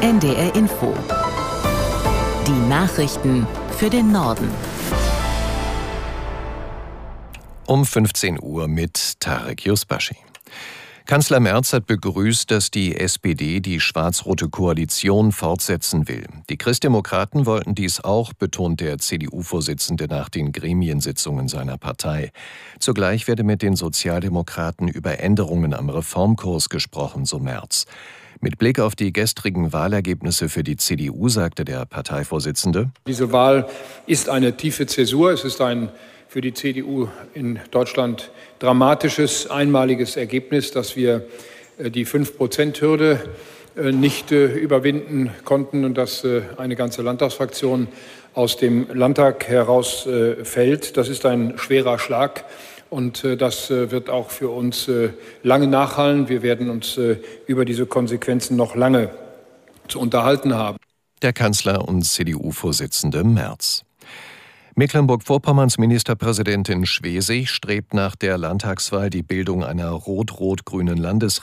NDR Info. Die Nachrichten für den Norden. Um 15 Uhr mit Tarek Yusbashi. Kanzler Merz hat begrüßt, dass die SPD die schwarz-rote Koalition fortsetzen will. Die Christdemokraten wollten dies auch, betont der CDU-Vorsitzende nach den Gremiensitzungen seiner Partei. Zugleich werde mit den Sozialdemokraten über Änderungen am Reformkurs gesprochen, so Merz. Mit Blick auf die gestrigen Wahlergebnisse für die CDU sagte der Parteivorsitzende: Diese Wahl ist eine tiefe Zäsur. Es ist ein für die CDU in Deutschland dramatisches, einmaliges Ergebnis, dass wir die 5%-Hürde nicht überwinden konnten und dass eine ganze Landtagsfraktion aus dem Landtag herausfällt. Das ist ein schwerer Schlag und das wird auch für uns lange nachhallen. Wir werden uns über diese Konsequenzen noch lange zu unterhalten haben. Der Kanzler und CDU-Vorsitzende Merz. Mecklenburg-Vorpommerns Ministerpräsidentin Schwesig strebt nach der Landtagswahl die Bildung einer rot-rot-grünen Landesregierung